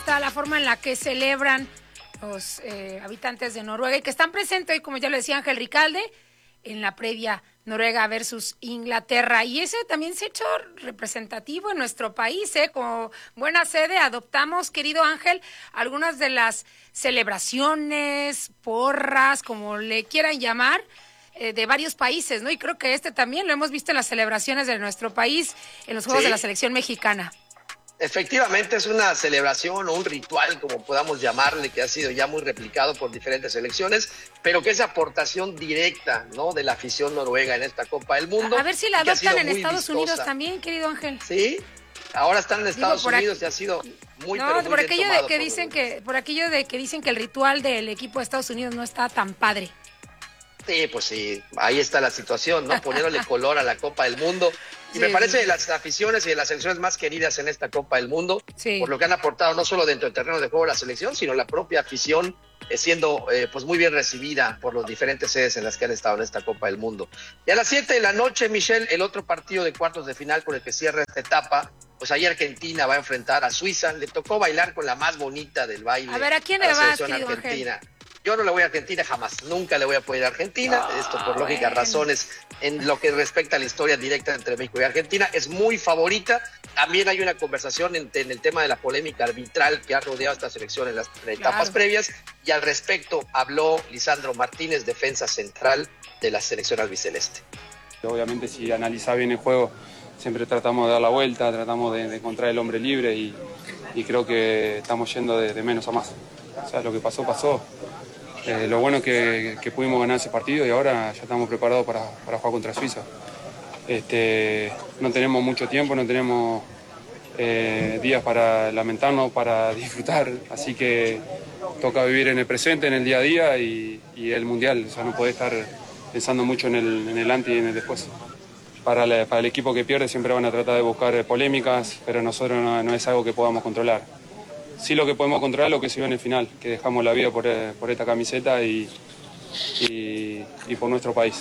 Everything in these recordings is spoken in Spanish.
está la forma en la que celebran los habitantes de Noruega y que están presentes hoy, como ya lo decía Ángel Ricalde, en la previa Noruega versus Inglaterra. Y ese también se ha hecho representativo en nuestro país, como buena sede adoptamos, querido Ángel, algunas de las celebraciones, porras, como le quieran llamar, de varios países, ¿no? Y creo que también lo hemos visto en las celebraciones de nuestro país, en los Juegos de la Selección Mexicana. Efectivamente es una celebración o un ritual, como podamos llamarle, que ha sido ya muy replicado por diferentes selecciones, pero que es aportación directa, ¿no?, de la afición noruega en esta Copa del Mundo. A ver si la adoptan en Estados Unidos también, querido Ángel. Sí, ahora están en Estados Unidos y ha sido muy, pero muy por aquello bien de que dicen que el ritual del equipo de Estados Unidos no está tan padre. Sí, pues sí, ahí está la situación, ¿no? Poniéndole color a la Copa del Mundo. Y me parece de las aficiones y de las selecciones más queridas en esta Copa del Mundo, por lo que han aportado no solo dentro del terreno de juego de la selección, sino la propia afición siendo pues muy bien recibida por los diferentes sedes en las que han estado en esta Copa del Mundo. Y a las 7 de la noche, Michelle, el otro partido de cuartos de final con el que cierra esta etapa, pues ahí Argentina va a enfrentar a Suiza. Le tocó bailar con la más bonita del baile. A ver, ¿a quién le vas, querido Argentina? Ángel? Yo no le voy a Argentina jamás, nunca le voy a apoyar a Argentina, esto por lógicas razones en lo que respecta a la historia directa entre México y Argentina, es muy favorita. También hay una conversación en el tema de la polémica arbitral que ha rodeado esta selección en las etapas previas, y al respecto habló Lisandro Martínez, defensa central de la selección albiceleste. Obviamente si analizás bien el juego, siempre tratamos de dar la vuelta, tratamos de encontrar el hombre libre y creo que estamos yendo de menos a más. O sea, lo que pasó, pasó. Lo bueno es que pudimos ganar ese partido y ahora ya estamos preparados para jugar contra Suiza. No tenemos mucho tiempo, no tenemos días para lamentarnos, para disfrutar, así que toca vivir en el presente, en el día a día y el Mundial. O sea, no podés estar pensando mucho en el antes y en el después. Para el equipo que pierde siempre van a tratar de buscar polémicas, pero nosotros no es algo que podamos controlar. Sí, lo que podemos controlar es lo que se vio en el final, que dejamos la vida por esta camiseta y por nuestro país.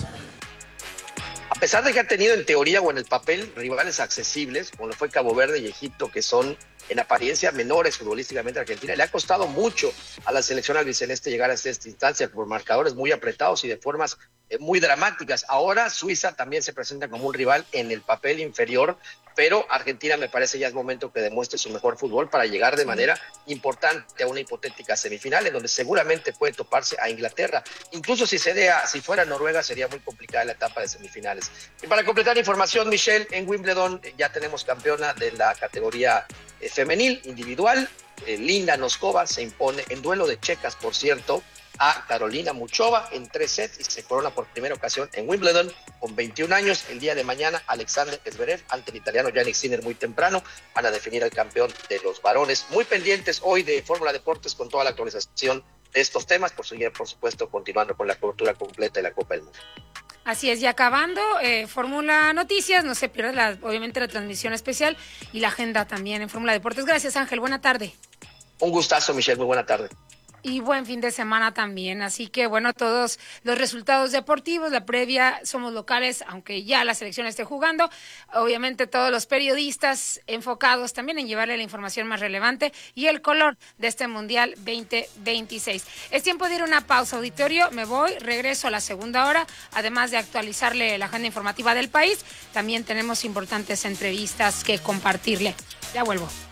A pesar de que ha tenido en teoría o en el papel rivales accesibles, como lo fue Cabo Verde y Egipto, que son en apariencia menores futbolísticamente a Argentina, le ha costado mucho a la selección albiceleste llegar a esta instancia por marcadores muy apretados y de formas muy dramáticas. Ahora Suiza también se presenta como un rival en el papel inferior, pero Argentina me parece ya es momento que demuestre su mejor fútbol para llegar de manera importante a una hipotética semifinal en donde seguramente puede toparse a Inglaterra. Incluso si fuera Noruega sería muy complicada la etapa de semifinales. Y para completar información, Michelle, en Wimbledon ya tenemos campeona de la categoría femenil individual. Linda Noskova se impone en duelo de checas, por cierto, a Carolina Muchova en 3 sets y se corona por primera ocasión en Wimbledon con 21 años. El día de mañana, Alexander Zverev ante el italiano Jannik Sinner muy temprano van a definir al campeón de los varones. Muy pendientes hoy de Fórmula Deportes con toda la actualización de estos temas, por seguir, por supuesto, continuando con la cobertura completa de la Copa del Mundo. Así es, y acabando, Fórmula Noticias, no se pierda obviamente la transmisión especial y la agenda también en Fórmula Deportes. Gracias, Ángel, buena tarde. Un gustazo, Michelle, muy buena tarde. Y buen fin de semana también, así que bueno, todos los resultados deportivos, la previa, somos locales, aunque ya la selección esté jugando, obviamente todos los periodistas enfocados también en llevarle la información más relevante y el color de este Mundial 2026. Es tiempo de ir a una pausa, auditorio, me voy, regreso a la segunda hora, además de actualizarle la agenda informativa del país, también tenemos importantes entrevistas que compartirle. Ya vuelvo.